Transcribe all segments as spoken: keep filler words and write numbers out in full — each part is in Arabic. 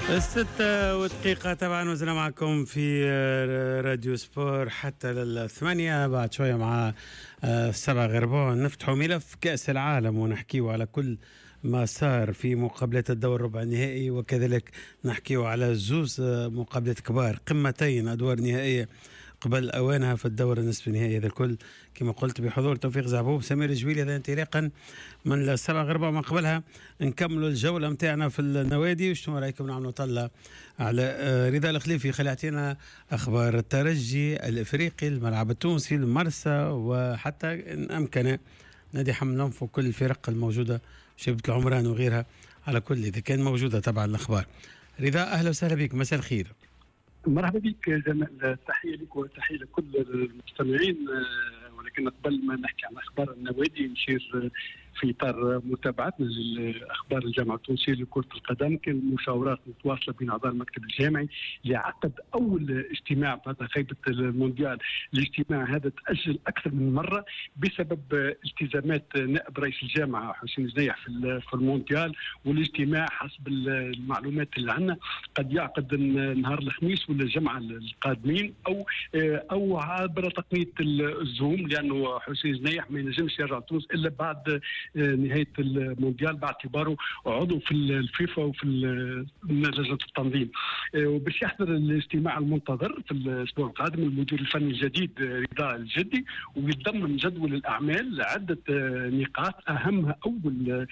الستة ودقيقة طبعا وزنا معكم في راديو سبور حتى للثمانية. بعد شوية مع السبع غربون نفتحوا ملف كأس العالم ونحكيه على كل ما صار في مقابلة الدور الربع النهائي، وكذلك نحكيه على زوز مقابلات كبار، قمتين أدوار نهائية قبل أوانها في الدور النصف النهائي. هذا الكل كما قلت بحضور توفيق زعبوب سمير الجويلي. هذا انطلاقا من السبع غربة. من قبلها نكملوا الجولة متاعنا في النوادي. وشنو رايكم نعملوا طلة على رضا الخليفي خلعتنا أخبار الترجي الإفريقي، الملعب التونسي، المرسى، وحتى إن أمكن نادي حملان فوق كل الفرق الموجودة، شبة العمران وغيرها، على كل إذا كان موجودة طبعا الأخبار. رضا أهلا وسهلا بك، مساء الخير. مرحبا بك جمال، تحية لك وتحية لكل المستمعين. ولكن قبل ما نحكي عن أخبار النوادي نشير في إطار متابعتنا لأخبار الجامعة التونسية لكرة القدم. كان مشاورات متواصلة بين أعضاء المكتب الجامعي لعقد أول اجتماع بعد خيبة المونديال. الاجتماع هذا تأجل أكثر من مرة بسبب التزامات نائب رئيس الجامعة حسين جنيح في المونديال، والاجتماع حسب المعلومات اللي عندنا قد يعقد نهار الخميس ولا الجمعة القادمين، أو أو عبر تقنية الزوم، لأنه حسين جنيح ما ينجمش يرجع تونس إلا بعد نهاية المونديال باعتباره عضو في الفيفا وفي لجنة التنظيم. وباش يحضر الاجتماع المنتظر في الأسبوع القادم المدير الفني الجديد رضا الجدي، ويتضمن جدول الأعمال عدة نقاط. أهمها أول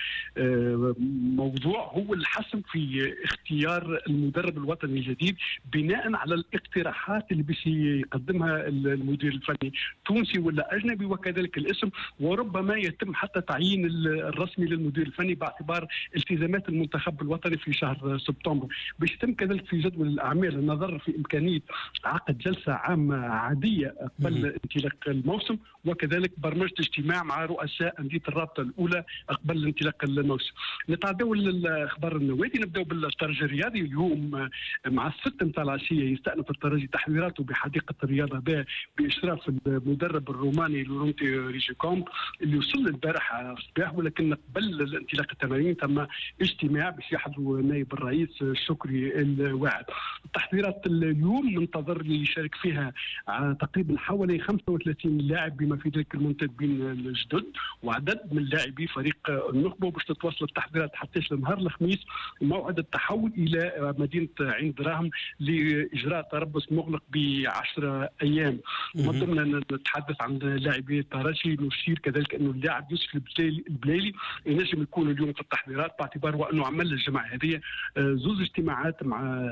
موضوع هو الحسم في اختيار المدرب الوطني الجديد بناء على الاقتراحات اللي باش يقدمها المدير الفني تونسي ولا أجنبي، وكذلك الاسم، وربما يتم حتى تعيين الرسمي للمدير الفني باعتبار التزامات المنتخب الوطني في شهر سبتمبر. باش يتم كذلك في جدول الاعمال النظر في امكانيه عقد جلسه عامه عاديه قبل انطلاق الموسم، وكذلك برمجه اجتماع مع رؤساء انديه الرابطه الاولى قبل انطلاق الموسم. نتعداو الاخبار النوادي، نبداو بالترجي الرياضي. اليوم مع الستة متاع العشيه يستأنف الترجي تحضيراته بحديقه الرياضه ب باشراف المدرب الروماني لورونتي ريجيكوم اللي وصل البارح الصباح، ولكن قبل الانطلاق التمارين تم اجتماع باش يحضروا نائب الرئيس شكري الواعد. التحضيرات اليوم منتظر اللي يشارك فيها تقريبا حوالي خمسة وثلاثين لاعب بما في ذلك المنتدبين الجدد وعدد من لاعبي فريق النخبه، باش تتواصل التحضيرات حتى نهار الخميس موعد التحول الى مدينه عين دراهم لاجراء تربص مغلق بعشرة ايام. من ضمن نتحدث عن لاعبي الترجي نشير كذلك انه اللاعب يوسف البليلي ينجم يكون اليوم في التحضيرات باعتبار انه عمل الجماعه هذه زوز اجتماعات مع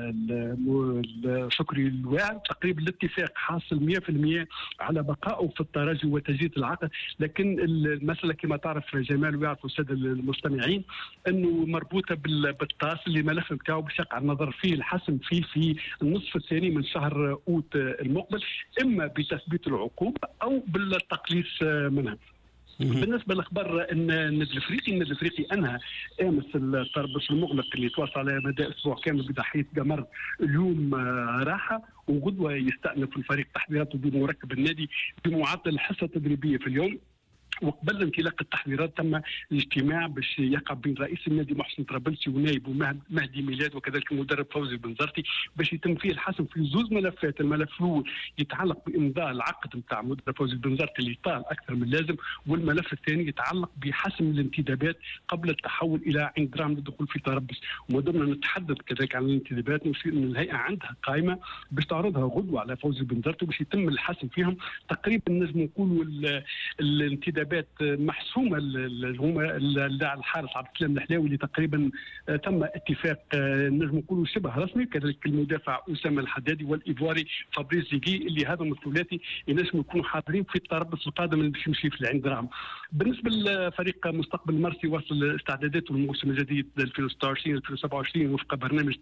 شكري الواعد. تقريبا الاتفاق حاصل مئة بالمئة على بقائه في الترجي وتجديد العقد، لكن المساله كما تعرف جمال ويعرفوا الساده المستمعين انه مربوطه بالطاس اللي الملف نتاعو باش يقع النظر فيه الحسم فيه في النصف الثاني من شهر اوت المقبل، اما بتثبيت العقوبه او بالتقليص منها. بالنسبه لاخبار النادي الافريقي، النادي الافريقي انهى امس التربص المغلق اللي تواصل على مدى اسبوع كامل بضحيه قمر. اليوم راحه وغدوه يستأنف الفريق تحضيراته بمركب النادي بمعدل الحصه التدريبيه في اليوم. وقبل انطلاق التحضيرات تم الاجتماع باش يقع بين رئيس النادي محسن طرابلسي ونائبه مهدي ميلاد وكذلك المدرب فوزي بنزرتي باش يتم فيه الحسم في زوز ملفات. الملف الاول يتعلق بامضاء العقد نتاع مدرب فوزي بنزرتي اللي طال اكثر من اللازم، والملف الثاني يتعلق بحسم الانتدابات قبل التحول الى عين دراهم للدخول في تربص. وما دمنا نتحدث كذلك عن الانتدابات نشير ان الهيئه عندها قائمه باش تعرضها غدوه على فوزي بنزرتي باش يتم الحسم فيهم. تقريبا نجم نقولوا الانتدابات محسومه هما الحارس عبد السلام الحلاوي اللي تقريبا تم اتفاق نجم نقولوا شبه رسمي، كذلك المدافع اسامه الحدادي والايفواري فابريس زيغي اللي هذا الثلاثي ينجموا يكونوا حاضرين في التربص القادم اللي باش يمشي في العين دراهم. بالنسبه لفريق مستقبل المرسي وصل استعداداته للموسم الجديد ألفين وستة وعشرين ألفين وسبعة وعشرين وفق برنامج